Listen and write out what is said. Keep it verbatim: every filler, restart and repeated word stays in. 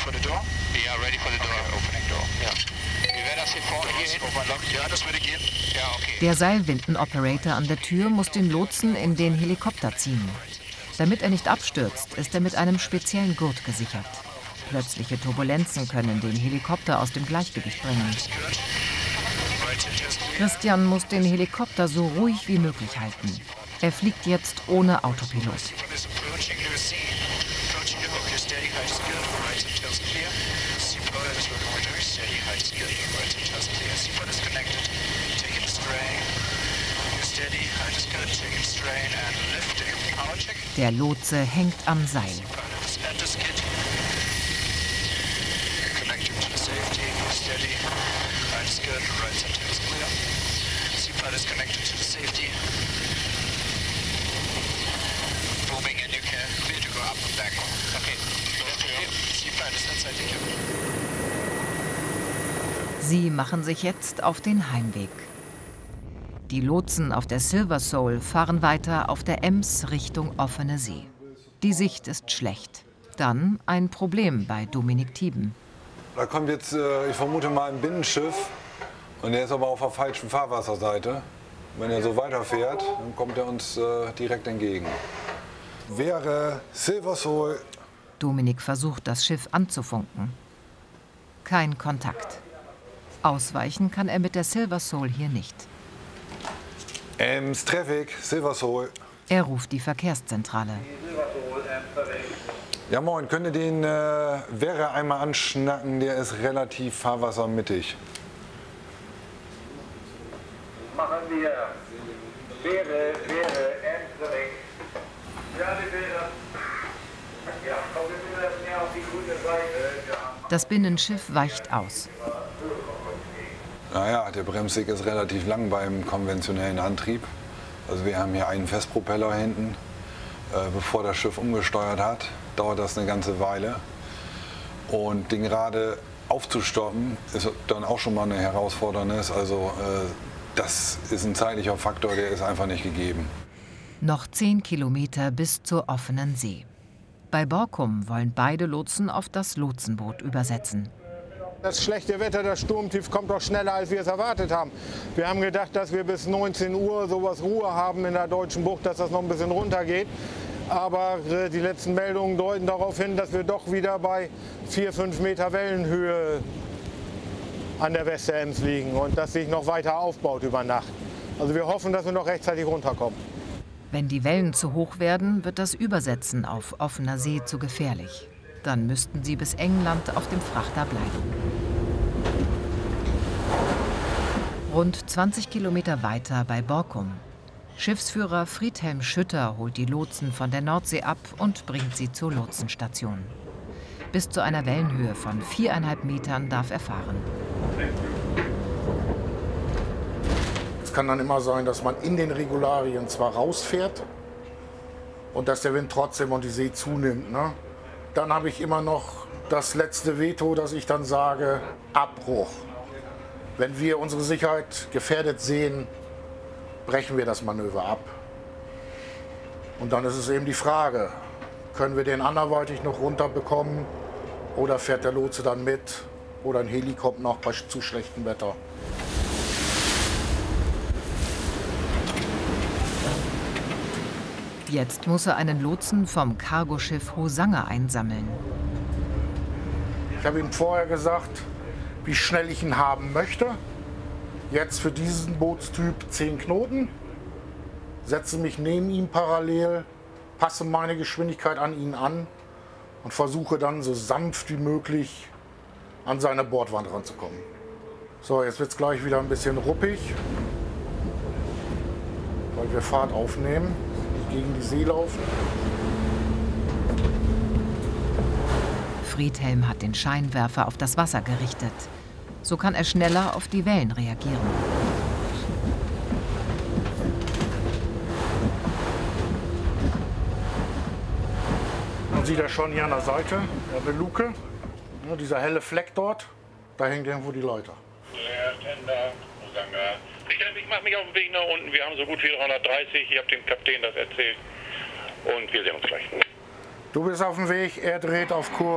for the door? Yeah, ready for the door. Okay, opening door. Ja. Wie wäre das hier vorne hier hinten? Overlocked. Ja, das würde gehen. Ja, okay. Der Seilwinden-Operator an der Tür muss den Lotsen in den Helikopter ziehen. Damit er nicht abstürzt, ist er mit einem speziellen Gurt gesichert. Plötzliche Turbulenzen können den Helikopter aus dem Gleichgewicht bringen. Christian muss den Helikopter so ruhig wie möglich halten. Er fliegt jetzt ohne Autopilot. Der Lotse hängt am Seil. Sie machen sich jetzt auf den Heimweg. Die Lotsen auf der Silver Soul fahren weiter auf der Ems Richtung offene See. Die Sicht ist schlecht. Dann ein Problem bei Dominik Thieben. Da kommt jetzt, ich vermute mal, ein Binnenschiff. Und der ist aber auf der falschen Fahrwasserseite. Wenn er so weiterfährt, dann kommt er uns direkt entgegen. Wäre Silver Soul. Dominik versucht, das Schiff anzufunken. Kein Kontakt. Ausweichen kann er mit der Silver Soul hier nicht. Ems Traffic, Silver Soul. Er ruft die Verkehrszentrale. Ja moin, könnt ihr den äh, Werre einmal anschnacken? Der ist relativ fahrwassermittig. Machen wir. Wäre, wäre, Emsring. Ja, die Bilder. Ja, kommen wir das mehr auf die grüne Seite. Ja. Das Binnenschiff weicht aus. Naja, der Bremsweg ist relativ lang beim konventionellen Antrieb. Also wir haben hier einen Festpropeller hinten. Äh, bevor das Schiff umgesteuert hat, dauert das eine ganze Weile. Und den gerade aufzustoppen, ist dann auch schon mal eine Herausfordernis. Also äh, das ist ein zeitlicher Faktor, der ist einfach nicht gegeben. Noch zehn Kilometer bis zur offenen See. Bei Borkum wollen beide Lotsen auf das Lotsenboot übersetzen. Das schlechte Wetter, das Sturmtief, kommt doch schneller, als wir es erwartet haben. Wir haben gedacht, dass wir bis neunzehn Uhr sowas Ruhe haben in der Deutschen Bucht, dass das noch ein bisschen runtergeht. Aber die letzten Meldungen deuten darauf hin, dass wir doch wieder bei vier, fünf Meter Wellenhöhe an der Westerems liegen und das sich noch weiter aufbaut über Nacht. Also wir hoffen, dass wir noch rechtzeitig runterkommen. Wenn die Wellen zu hoch werden, wird das Übersetzen auf offener See zu gefährlich. Dann müssten sie bis England auf dem Frachter bleiben. Rund zwanzig Kilometer weiter bei Borkum. Schiffsführer Friedhelm Schütter holt die Lotsen von der Nordsee ab und bringt sie zur Lotsenstation. Bis zu einer Wellenhöhe von viereinhalb Metern darf er fahren. Es kann dann immer sein, dass man in den Regularien zwar rausfährt und dass der Wind trotzdem und die See zunimmt, ne? Dann habe ich immer noch das letzte Veto, dass ich dann sage, Abbruch. Wenn wir unsere Sicherheit gefährdet sehen, brechen wir das Manöver ab. Und dann ist es eben die Frage, können wir den anderweitig noch runterbekommen oder fährt der Lotse dann mit oder ein Heli kommt noch bei zu schlechtem Wetter. Jetzt muss er einen Lotsen vom Cargoschiff Hosanna einsammeln. Ich habe ihm vorher gesagt, wie schnell ich ihn haben möchte. Jetzt für diesen Bootstyp zehn Knoten. Setze mich neben ihm parallel, passe meine Geschwindigkeit an ihn an und versuche dann so sanft wie möglich an seine Bordwand ranzukommen. So, jetzt wird es gleich wieder ein bisschen ruppig, weil wir Fahrt aufnehmen. Gegen die See laufen. Friedhelm hat den Scheinwerfer auf das Wasser gerichtet. So kann er schneller auf die Wellen reagieren. Man sieht ja schon hier an der Seite, eine Luke, ja, dieser helle Fleck dort, da hängt irgendwo die Leiter. Ich mache mich auf den Weg nach unten. Wir haben so gut wie dreihundertdreißig. Ich habe dem Kapitän das erzählt. Und wir sehen uns gleich. Du bist auf dem Weg, er dreht auf Kurs.